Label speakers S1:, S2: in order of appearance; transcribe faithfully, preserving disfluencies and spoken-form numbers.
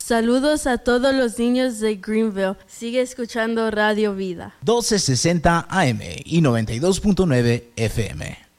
S1: Saludos a todos los niños de Greenville. Sigue escuchando Radio Vida.
S2: doce sesenta A M y noventa y dos punto nueve F M.